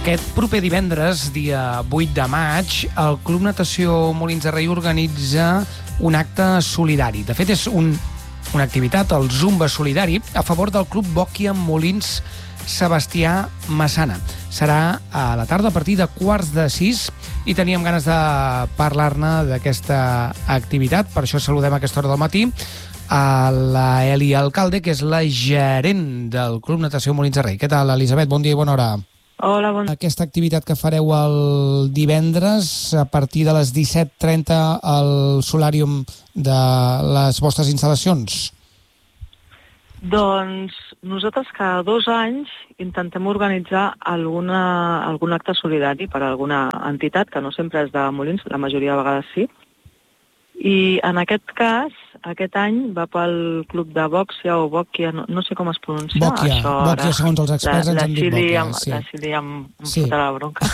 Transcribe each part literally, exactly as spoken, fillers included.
Aquest proper divendres, dia vuit de maig, el Club Natació Molins de Rei organitza un acte solidari. De fet, és un, una activitat, el Zumba Solidari, a favor del Club Bòquia Molins Sebastià Massana. Serà a la tarda a partir de quarts de sis i teníem ganes de parlar-ne d'aquesta activitat. Per això saludem a aquesta hora del matí a la Eli Alcalde, que és la gerent del Club Natació Molins de Rei. Què tal, Elisabet? Bon dia i bona hora. Hola, bon dia. Aquesta activitat que fareu el divendres a partir de les disset trenta al solàrium de les vostres instal·lacions? Doncs nosaltres cada dos anys intentem organitzar alguna, algun acte solidari per a alguna entitat, que no sempre és de Molins, la majoria de vegades sí. I en aquest cas, aquest any va pel club de Bòquia o Bòquia, no, no sé com es pronuncia. Bòquia, això, Bòquia segons els experts la, ens la han dit Bòquia. Amb, sí. La Xili em, em Sí. fotrà la bronca.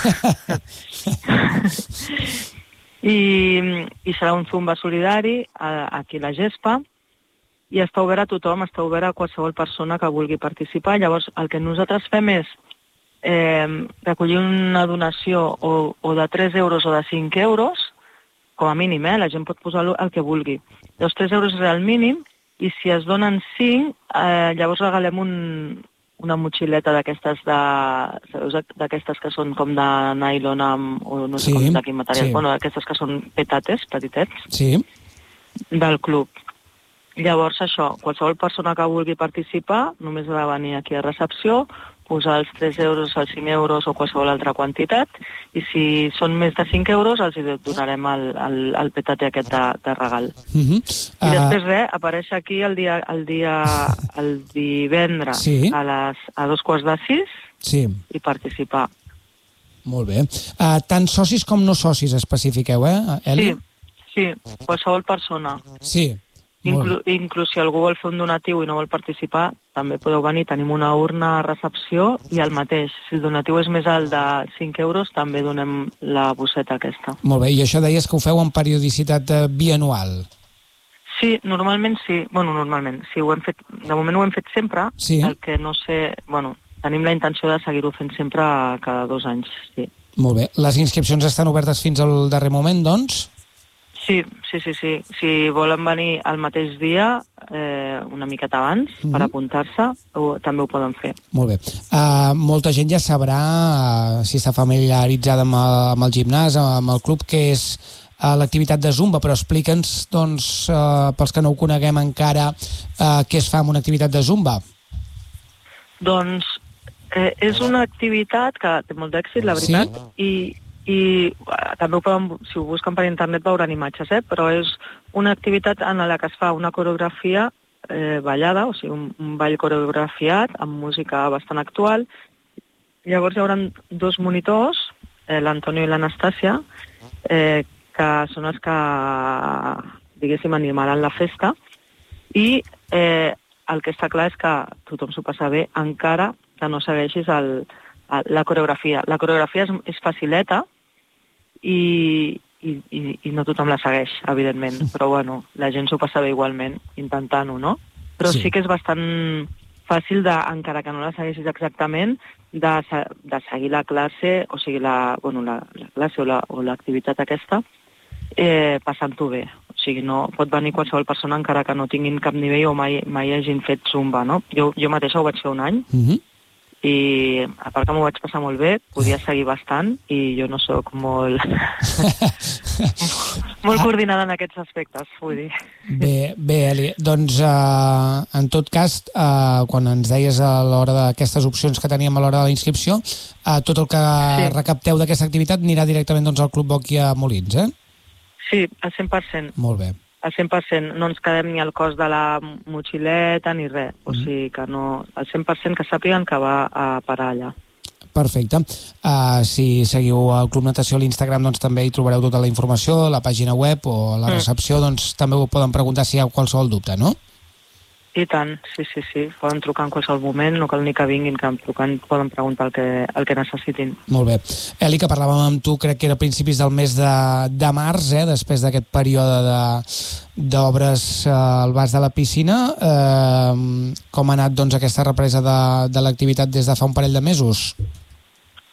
I, I serà un zumba solidari a, aquí a la Gespa i està obert a tothom, està obert a qualsevol persona que vulgui participar. Llavors, el que nosaltres fem és eh, recollir una donació o, o de tres euros o de cinc euros, com a mínim, eh? La gent pot posar el que vulgui. Els tres euros és el mínim i si es donen cinc, eh, llavors regalem un, una motxileta d'aquestes de, d'aquestes que són com de nylon amb, o no sé Sí, com de quin material, sí. bueno, d'aquestes que són petates, petitets, Sí. del club. Llavors això, qualsevol persona que vulgui participar només ha de venir aquí a recepció, posar els tres euros, els cinc euros o qualsevol altra quantitat, i si són més de cinc euros els hi donarem el, el, el petate aquest de, de regal. Uh -huh. I uh... després res, apareix aquí el dia, el dia el divendres Sí. a, les, a dos quarts de sis Sí, i participar. molt bé. Uh, tant socis com no socis especifiqueu, eh, Eli? Sí, sí, qualsevol persona. Sí. Inclu, inclús si algú vol fer un donatiu i no vol participar, també podeu venir. Tenim una urna a recepció i el mateix. Si el donatiu és més alt de cinc euros, també donem la bosseta aquesta. Molt bé, i això deies que ho feu amb periodicitat eh, bianual. Sí, normalment sí. Bueno, normalment. Sí, ho hem fet, de moment ho hem fet sempre. Sí. El que no sé... Bueno, tenim la intenció de seguir-ho fent sempre cada dos anys, sí. Molt bé. Les inscripcions estan obertes fins al darrer moment, doncs? Sí, sí, sí, sí. Si volen venir el mateix dia, eh, una miqueta abans, mm-hmm. per apuntar-se, o, també ho poden fer. Molt bé. Uh, molta gent ja sabrà, uh, si està familiaritzada amb el, amb el gimnàs, amb el club, que és uh, l'activitat de Zumba, però explica'ns, doncs, uh, pels que no ho coneguem encara, uh, què es fa amb una activitat de Zumba? Doncs eh, és una activitat que té molt d'èxit, la veritat, sí? i... i uh, també ho poden, si ho busquen per internet veuran imatges, eh? Però és una activitat en la que es fa una coreografia eh, ballada, o sigui, un, un ball coreografiat amb música bastant actual. Llavors hi haurà dos monitors, eh, l'Antonio i l'Anastàcia, eh, que són els que, diguéssim, animaran la festa, i eh, el que està clar és que tothom s'ho passa bé, encara que no segueixis el, el, la coreografia. La coreografia és, és facileta, I, i, i no tothom la segueix, evidentment, però bueno, la gent s'ho passa bé igualment, intentant-ho, no? Però sí. sí que és bastant fàcil, de, encara que no la segueixis exactament, de, de seguir la classe, o sigui, la, bueno, la, la classe o l'activitat la, aquesta, eh, passant-ho bé. O sigui, no pot venir qualsevol persona encara que no tinguin cap nivell o mai, mai hagin fet Zumba, no? Jo, jo mateixa ho vaig fer un any, Mhm. i a part que m'ho vaig passar molt bé, podia seguir bastant i jo no sóc molt molt coordinada en aquests aspectes, vull dir. Bé, bé, Eli, doncs uh, en tot cas, uh, quan ens deies a l'hora d'aquestes opcions que teníem a l'hora de la inscripció, uh, tot el que sí. recapteu d'aquesta activitat anirà directament doncs, al Club Bòquia Molins, eh? Sí, al cent per cent. Molt bé. Al cent per cent, no ens quedem ni al cost de la motxileta ni res, o sigui que no, al cent per cent que sàpiguen que va a parar allà. Perfecte. Uh, si seguiu el Club Natació a l'Instagram, doncs també hi trobareu tota la informació, la pàgina web o la recepció, mm. doncs també ho poden preguntar si hi ha qualsevol dubte, no? I tant, sí, sí, sí. Poden trucar en qualsevol moment, no cal ni que vinguin, que em truquen, poden preguntar el que, el que necessitin. Molt bé. Eli, que parlàvem amb tu, crec que era a principis del mes de, de març, eh, després d'aquest període d'obres eh, al Bas de la Piscina. Eh, com ha anat doncs, aquesta represa de, de l'activitat des de fa un parell de mesos?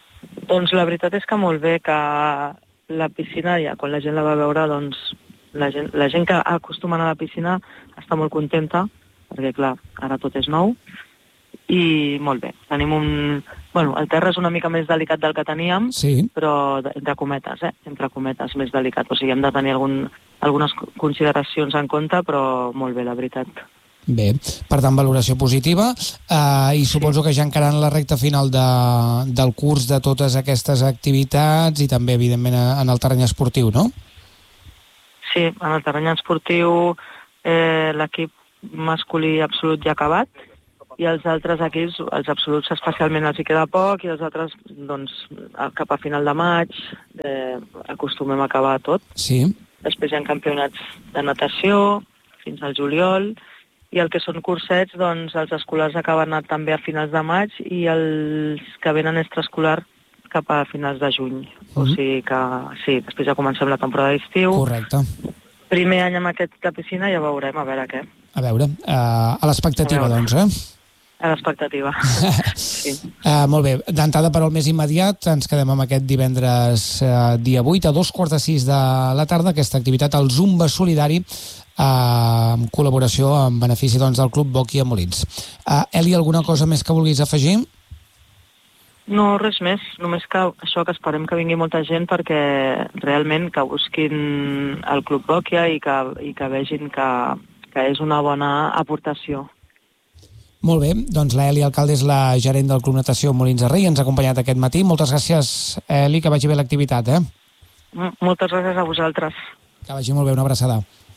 Doncs la veritat és que molt bé, que la piscina, ja quan la gent la va veure, doncs la gent, la gent que acostuma a anar a la piscina està molt contenta, perquè clar, ara tot és nou, i molt bé. Tenim un... Bueno, el terra és una mica més delicat del que teníem, sí. però entre cometes, eh? Entre cometes, més delicat. O sigui, hem de tenir algun, algunes consideracions en compte, però molt bé, la veritat. Bé, per tant, valoració positiva, eh, i suposo que ja encarant la recta final de, del curs de totes aquestes activitats i també, evidentment, en el terreny esportiu, no? Sí, en el terreny esportiu eh, l'equip masculí absolut ja ha acabat, i els altres equips, els absoluts especialment els hi queda poc, i els altres, doncs, cap a final de maig eh, acostumem a acabar tot. Sí. Després hi ha campionats de natació fins al juliol, i el que són cursets, doncs, els escolars acaben també a finals de maig i els que venen extraescolar cap a finals de juny. Mm-hmm. O sigui que, sí, després ja comencem la temporada d'estiu. Correcte. Primer any amb aquest de piscina, ja veurem, a veure què. A veure, uh, a l'expectativa, doncs, eh? A l'expectativa, sí. Uh, molt bé, d'entrada per al més immediat ens quedem amb aquest divendres uh, dia vuit a dos quarts de sis de la tarda, aquesta activitat, el Zumba Solidari, uh, en col·laboració en benefici doncs, del Club Boqui a Molins. Uh, Eli, alguna cosa més que vulguis afegir? No, res més, només que això, que esperem que vingui molta gent perquè realment que busquin el Club Boqui i que, i que vegin que, que és una bona aportació. Molt bé, doncs la Eli Alcalde és la gerent del Club Natació Molins de Rei, ens ha acompanyat aquest matí. Moltes gràcies, Eli, que vagi bé l'activitat, eh? Moltes gràcies a vosaltres. Que vagi molt bé, una abraçada.